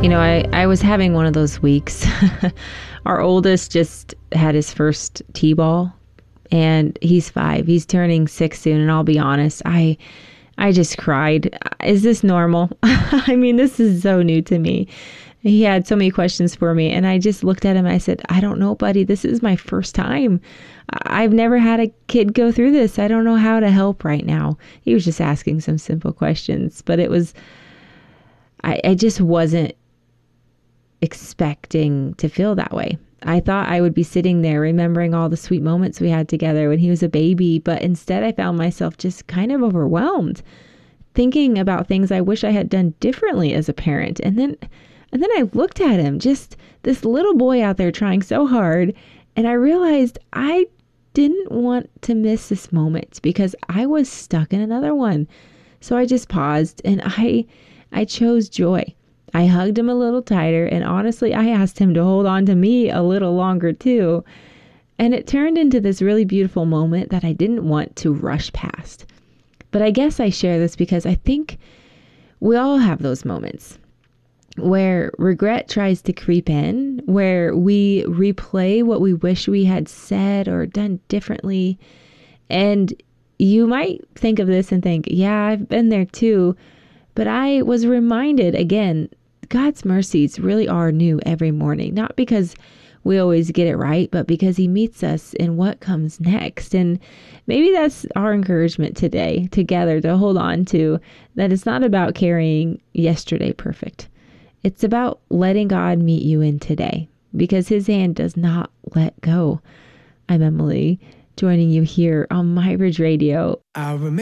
I was having one of those weeks. Our oldest just had his first T-ball, and he's 5. He's turning 6 soon, and I'll be honest, I just cried. Is this normal? I mean, this is so new to me. He had so many questions for me, and I just looked at him and I said, I don't know, buddy. This is my first time. I've never had a kid go through this. I don't know how to help right now. He was just asking some simple questions, but I just wasn't expecting to feel that way. I thought I would be sitting there remembering all the sweet moments we had together when he was a baby, but instead I found myself just kind of overwhelmed, thinking about things I wish I had done differently as a parent. And then I looked at him, just this little boy out there trying so hard, and I realized I didn't want to miss this moment because I was stuck in another one. So I just paused and I chose joy. I hugged him a little tighter, and honestly, I asked him to hold on to me a little longer too. And it turned into this really beautiful moment that I didn't want to rush past. But I guess I share this because I think we all have those moments where regret tries to creep in, where we replay what we wish we had said or done differently. And you might think of this and think, yeah, I've been there too. But I was reminded again, God's mercies really are new every morning, not because we always get it right, but because he meets us in what comes next. And maybe that's our encouragement today together to hold on to, that it's not about carrying yesterday perfect. It's about letting God meet you in today because his hand does not let go. I'm Emily, joining you here on My Bridge Radio.